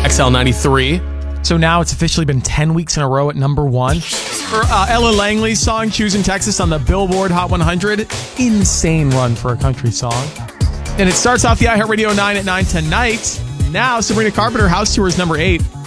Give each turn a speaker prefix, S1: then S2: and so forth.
S1: XL93.
S2: So now it's officially been 10 weeks in a row at number one. For Ella Langley's song, Choosing Texas, on the Billboard Hot 100. Insane run for a country song. And it starts off the iHeartRadio 9 at 9 tonight. Now, Sabrina Carpenter, House Tours number 8.